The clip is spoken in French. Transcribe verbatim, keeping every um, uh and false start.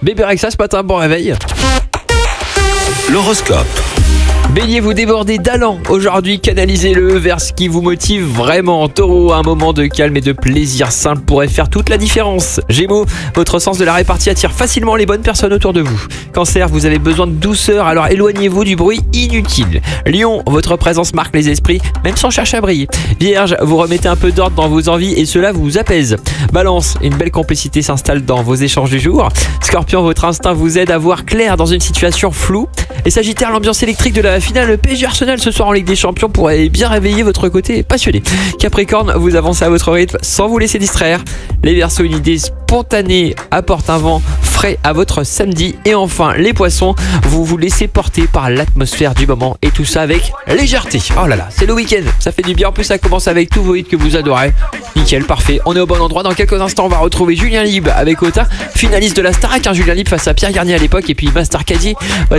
Bébé Rexa ce matin, bon réveil. L'horoscope. Bélier, vous débordez d'allant. Aujourd'hui, canalisez-le vers ce qui vous motive vraiment. Taureau, un moment de calme et de plaisir simple pourrait faire toute la différence. Gémeaux, votre sens de la répartie attire facilement les bonnes personnes autour de vous. Cancer, vous avez besoin de douceur, alors éloignez-vous du bruit inutile. Lion, votre présence marque les esprits, même sans chercher à briller. Vierge, vous remettez un peu d'ordre dans vos envies et cela vous apaise. Balance, une belle complicité s'installe dans vos échanges du jour. Scorpion, votre instinct vous aide à voir clair dans une situation floue. Et Sagittaire, l'ambiance électrique de la finale P S G Arsenal ce soir en Ligue des Champions pourrait bien réveiller votre côté passionné. Capricorne, vous avancez à votre rythme sans vous laisser distraire. Les Verseaux, une idée spontanée apporte un vent frais à votre samedi. Et enfin, les Poissons, vous vous laissez porter par l'atmosphère du moment et tout ça avec légèreté. Oh là là, c'est le week-end, ça fait du bien. En plus, ça commence avec tous vos hits que vous adorez. Nickel, parfait, on est au bon endroit. Dans quelques instants, on va retrouver Julien Lieb avec Ota, finaliste de la Starac. Hein, Julien Lieb face à Pierre Garnier à l'époque et puis Master Caddy. Voici